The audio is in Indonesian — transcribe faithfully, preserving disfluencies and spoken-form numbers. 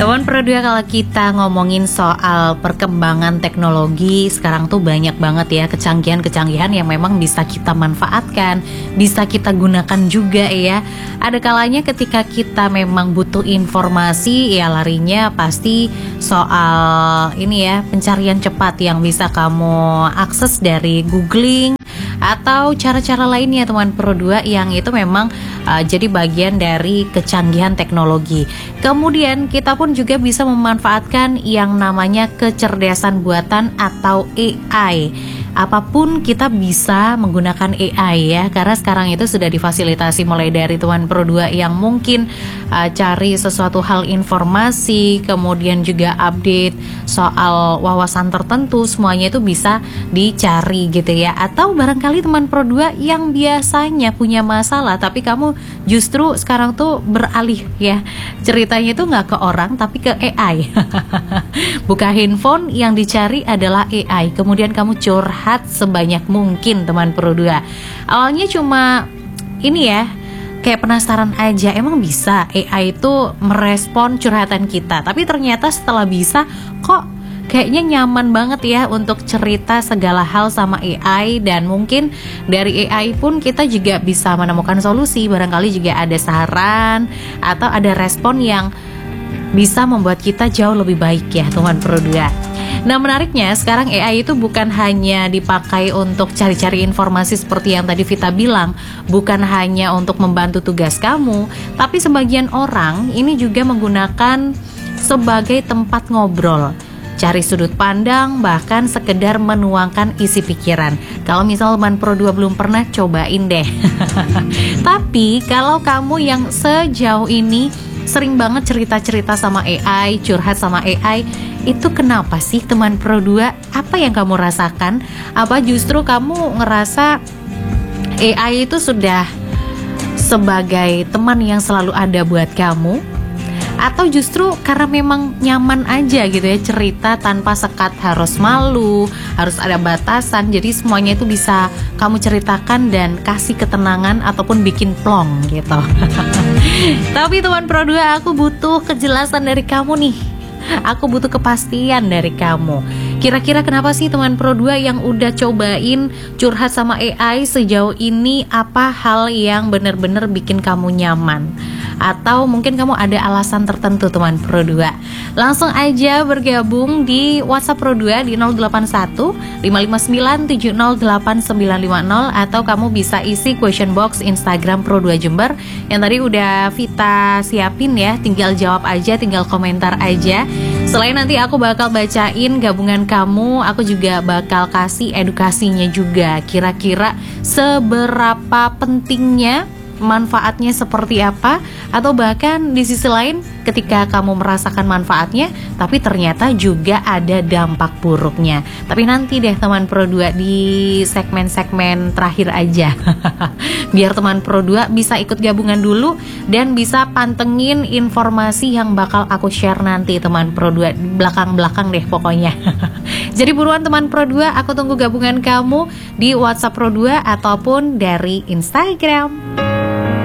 Teman Pro dua, kalau kita ngomongin soal perkembangan teknologi, sekarang tuh banyak banget ya kecanggihan-kecanggihan yang memang bisa kita manfaatkan, bisa kita gunakan juga ya. Ada kalanya ketika kita memang butuh informasi, ya larinya pasti soal ini ya, pencarian cepat yang bisa kamu akses dari googling atau cara-cara lainnya teman Pro dua yang itu memang uh, jadi bagian dari kecanggihan teknologi. Kemudian kita pun juga bisa memanfaatkan yang namanya kecerdasan buatan atau A I. Apapun kita bisa menggunakan A I ya, karena sekarang itu sudah difasilitasi mulai dari teman Pro dua yang mungkin uh, cari sesuatu hal informasi, kemudian juga update soal wawasan tertentu, semuanya itu bisa dicari gitu ya. Atau barangkali teman Pro dua yang biasanya punya masalah, tapi kamu justru sekarang tuh beralih ya, ceritanya itu nggak ke orang tapi ke A I. Buka handphone, yang dicari adalah A I, kemudian kamu curhat sebanyak mungkin teman Pro dua. Awalnya cuma ini ya, kayak penasaran aja, emang bisa A I itu merespon curhatan kita. Tapi ternyata setelah bisa, kok kayaknya nyaman banget ya untuk cerita segala hal sama A I. Dan mungkin dari A I pun kita juga bisa menemukan solusi. Barangkali juga ada saran atau ada respon yang bisa membuat kita jauh lebih baik ya teman Pro dua. Nah, menariknya sekarang A I itu bukan hanya dipakai untuk cari-cari informasi seperti yang tadi Vita bilang, bukan hanya untuk membantu tugas kamu, tapi sebagian orang ini juga menggunakan sebagai tempat ngobrol, cari sudut pandang, bahkan sekedar menuangkan isi pikiran. Kalau misal teman Pro dua belum pernah, cobain deh. Tapi kalau kamu yang sejauh ini sering banget cerita-cerita sama A I, curhat sama A I, itu kenapa sih teman Pro dua? Apa yang kamu rasakan? Apa justru kamu ngerasa A I itu sudah sebagai teman yang selalu ada buat kamu? Atau justru karena memang nyaman aja gitu ya, cerita tanpa sekat harus malu, harus ada batasan, jadi semuanya itu bisa kamu ceritakan dan kasih ketenangan ataupun bikin plong gitu. Tapi teman Pro dua, aku butuh kejelasan dari kamu nih. Aku butuh kepastian dari kamu. Kira-kira kenapa sih teman Pro dua yang udah cobain curhat sama A I sejauh ini? Apa hal yang benar-benar bikin kamu nyaman? Atau mungkin kamu ada alasan tertentu teman Pro dua? Langsung aja bergabung di WhatsApp Pro dua di nol delapan satu lima lima sembilan tujuh nol delapan sembilan lima nol. Atau kamu bisa isi question box Instagram Pro dua Jember yang tadi udah Vita siapin ya. Tinggal jawab aja, tinggal komentar aja. Selain nanti aku bakal bacain gabungan kamu, aku juga bakal kasih edukasinya juga. Kira-kira seberapa pentingnya, manfaatnya seperti apa, atau bahkan di sisi lain ketika kamu merasakan manfaatnya tapi ternyata juga ada dampak buruknya. Tapi nanti deh teman Pro dua di segmen-segmen terakhir aja. Biar teman Pro dua bisa ikut gabungan dulu dan bisa pantengin informasi yang bakal aku share nanti teman Pro dua belakang-belakang deh pokoknya. Jadi buruan teman Pro dua, aku tunggu gabungan kamu di WhatsApp Pro dua ataupun dari Instagram.